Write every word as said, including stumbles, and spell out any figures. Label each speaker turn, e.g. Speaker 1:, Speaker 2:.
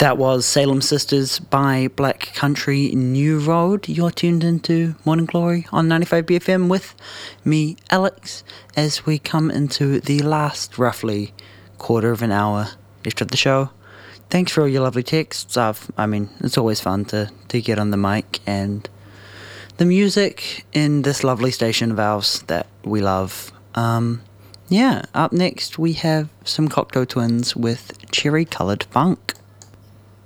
Speaker 1: That was Salem Sisters by Black Country New Road. You're tuned into Morning Glory on ninety-five B F M with me, Alex, as we come into the last roughly quarter of an hour left of the show. Thanks for all your lovely texts. I've, I mean, it's always fun to, to get on the mic, and the music in this lovely station of ours that we love. Um, yeah, up next we have some Cocteau Twins with Cherry Coloured Funk.